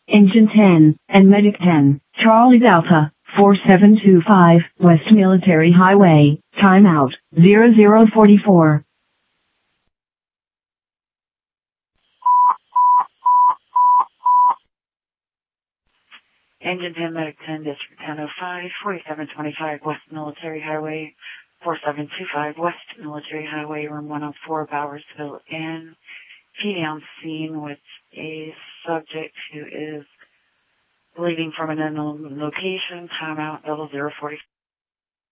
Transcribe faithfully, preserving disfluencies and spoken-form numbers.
Engine ten, and Medic ten, Charlie Delta, four seven two five, West Military Highway, timeout, zero zero forty-four. Engine ten, Medic ten, District ten oh five, forty-seven twenty-five, West Military Highway, four seven two five, West Military Highway, room one oh four, Bowersville Inn. P D on scene with a subject who is bleeding from an unknown location. Timeout, double zero forty.